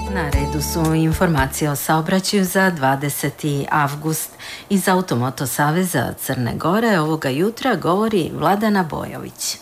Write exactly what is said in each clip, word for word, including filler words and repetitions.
Na redu su informacije o saobraćaju za dvadeseti avgust. Iz Automoto saveza Crne Gore ovoga jutra govori Vladana Bojović.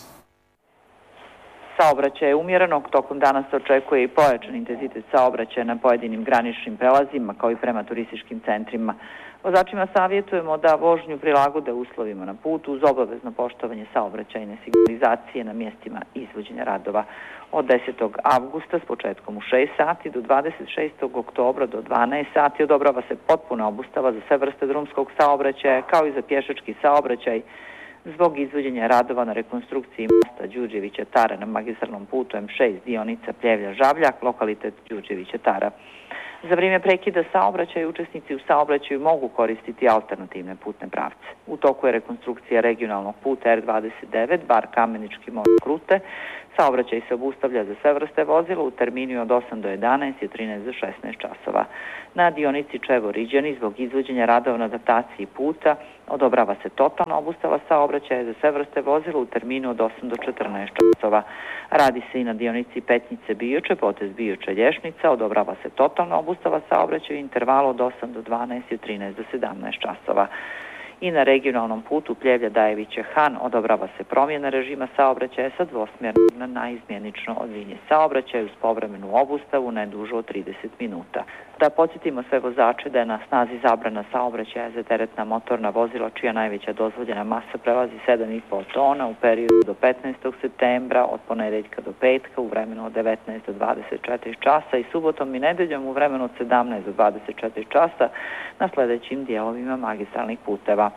Saobraćaj je umjerenog, tokom dana se očekuje i pojačan intenzitet saobraćaja na pojedinim graničnim prelazima kao i prema turističkim centrima. Vozačima savjetujemo da vožnju prilagode uslovima na putu uz obavezno poštovanje saobraćajne signalizacije na mjestima izvođenja radova. Od desetog avgusta s početkom u šest sati do dvadeset šestog oktobra do dvanaest sati odobrava se potpuna obustava za sve vrste drumskog saobraćaja kao i za pješački saobraćaj zbog izvođenja radova na rekonstrukciji mosta Đurđevića Tara na magistralnom putu M šest dionica Pljevlja-Žabljak, lokalitet Đurđevića Tara. Za vrijeme prekida saobraćaja učesnici u saobraćaju mogu koristiti alternativne putne pravce. U toku je rekonstrukcija regionalnog puta R dvadeset devet, bar Kamenički most Krute. Saobraćaj se obustavlja za sve vrste vozila u terminu od osam do jedanaest i od trinaest do šesnaest časova. Na dionici Čevo-Riđani zbog izvođenja radova na adaptaciji puta odobrava se totalna obustava saobraćaja za sve vrste vozila u terminu od osam do četrnaest časova. Radi se i na dionici Petnice-Bioče, potez Bioče-Lješnica, odobrava se totalna obustava saobraćaja u intervalu od osam do dvanaest i od trinaest do sedamnaest časova. I na regionalnom putu Pljevlja-Dajeviće-Han odobrava se promjena režima saobraćaja sa dvosmjernog na naizmjenično odvinje saobraćaja uz povremenu obustavu ne dužu od trideset minuta. Da podsjetimo sve vozače da je na snazi zabrana saobraćaja za teretna motorna vozila čija najveća dozvoljena masa prelazi sedam i po tona u periodu do petnaestog septembra, od ponedeljka do petka u vremenu od devetnaest do dvadeset četiri časa i subotom i nedeljom u vremenu od sedamnaest do dvadeset četiri časa na sljedećim dijelovima magistralnih puteva.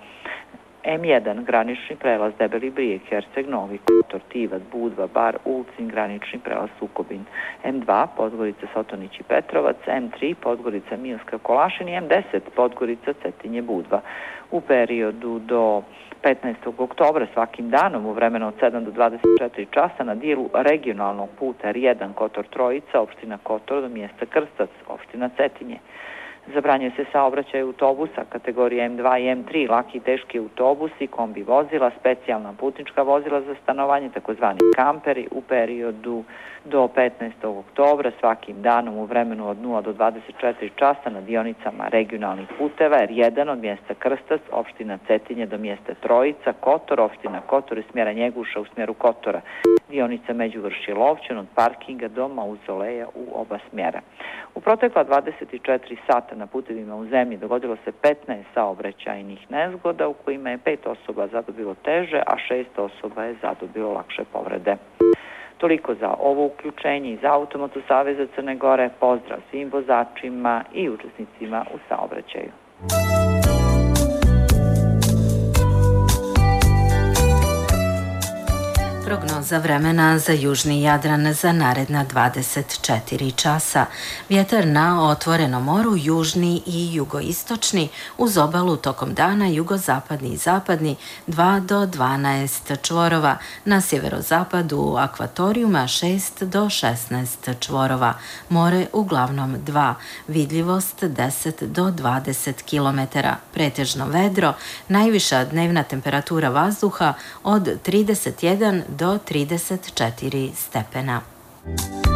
M jedan, granični prelaz Debeli Brijeg, Herceg Novi, Kotor, Tivac, Budva, Bar, Ulcin, granični prelaz Sukobin. M dva, Podgorica, Sotonić i Petrovac, M tri, Podgorica, Milska, Kolašin i M deset, Podgorica, Cetinje, Budva. U periodu do petnaestog oktobra svakim danom u vremenu od sedam do dvadeset četiri časa na dijelu regionalnog puta R jedan, Kotor Trojica, opština Kotor do mjesta Krstac, opština Cetinje. Zabranjuje se saobraćaj autobusa kategorije M dva i M tri, laki i teški autobusi, kombi vozila, specijalna putnička vozila za stanovanje, takozvani kamperi u periodu do petnaestog oktobra svakim danom u vremenu od nula do dvadeset četiri časa na dionicama regionalnih puteva R jedan od mjesta Krstac, opština Cetinje do mjesta Trojica, Kotor, opština Kotor iz smjera Njeguša u smjeru Kotora, dionica Međuvršje Lovćen od parkinga do mauzoleja u oba smjera. U protekla dvadeset četiri sata na putevima u zemlji dogodilo se petnaest saobraćajnih nezgoda u kojima je pet osoba zadobilo teže, a šest osoba je zadobilo lakše povrede. Toliko za ovo uključenje iz Automoto saveza Crne Gore. Pozdrav svim vozačima i učesnicima u saobraćaju. Prognoza vremena za južni Jadran za naredna dvadeset četiri časa. Vjetar na otvorenom moru južni i jugoistočni, uz obalu tokom dana jugozapadni i zapadni dva do dvanaest čvorova, na sjeverozapadu akvatorijuma šest do šesnaest čvorova, more uglavnom dva, vidljivost deset do dvadeset kilometara, pretežno vedro, najviša dnevna temperatura vazduha od trideset jedan do trideset četiri stepena.